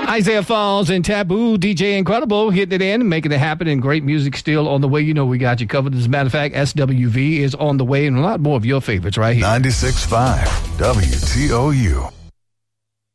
Isaiah Falls and Taboo, DJ Incredible, hitting it in, making it happen, and great music still on the way. You know we got you covered. As a matter of fact, SWV is on the way, and a lot more of your favorites right here. 96.5 WTOU.